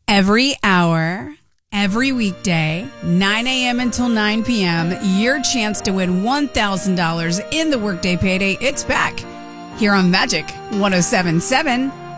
Every hour, every weekday, 9 a.m. until 9 p.m., your chance to win $1,000 in the Workday Payday. It's back here on Magic 107.7.